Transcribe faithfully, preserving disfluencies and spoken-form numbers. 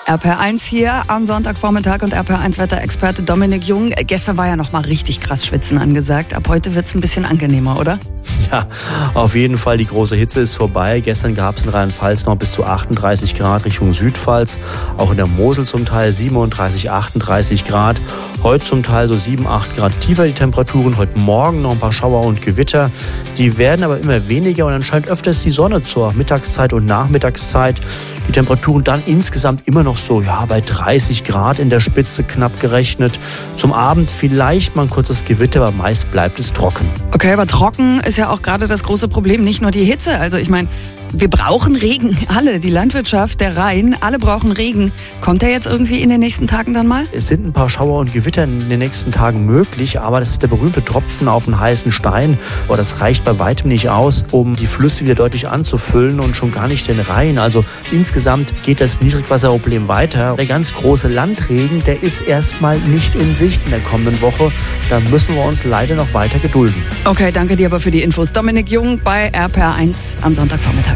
R P R eins hier am Sonntagvormittag und R P R eins Wetterexperte Dominik Jung. Gestern war ja noch mal richtig krass Schwitzen angesagt. Ab heute wird es ein bisschen angenehmer, oder? Ja, auf jeden Fall. Die große Hitze ist vorbei. Gestern gab es in Rheinland-Pfalz noch bis zu achtunddreißig Grad Richtung Südpfalz. Auch in der Mosel zum Teil siebenunddreißig, achtunddreißig Grad. Heute zum Teil so sieben, acht Grad tiefer die Temperaturen. Heute Morgen noch ein paar Schauer und Gewitter. Die werden aber immer weniger und dann scheint öfters die Sonne zur Mittagszeit und Nachmittagszeit. Die Temperaturen dann insgesamt immer noch so ja, bei dreißig Grad in der Spitze knapp gerechnet. Zum Abend vielleicht mal ein kurzes Gewitter, aber meist bleibt es trocken. Okay, aber trocken ist ja auch gerade das große Problem, nicht nur die Hitze. Also ich meine, wir brauchen Regen, alle, die Landwirtschaft, der Rhein, alle brauchen Regen. Kommt der jetzt irgendwie in den nächsten Tagen dann mal? Es sind ein paar Schauer und Gewitter in den nächsten Tagen möglich, aber das ist der berühmte Tropfen auf den heißen Stein. Aber das reicht bei weitem nicht aus, um die Flüsse wieder deutlich anzufüllen und schon gar nicht den Rhein. Also insgesamt geht das Niedrigwasserproblem weiter. Der ganz große Landregen, der ist erstmal nicht in Sicht in der kommenden Woche. Da müssen wir uns leider noch weiter gedulden. Okay, danke dir aber für die Infos. Dominik Jung bei R P R eins am Sonntagvormittag.